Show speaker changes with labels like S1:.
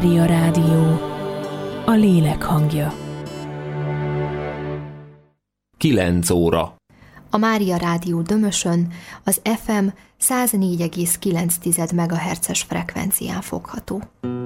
S1: Mária Rádió, a lélek hangja.
S2: 9 óra.
S3: A Mária Rádió Dömösön az FM 104,9 MHz-es frekvencián fogható.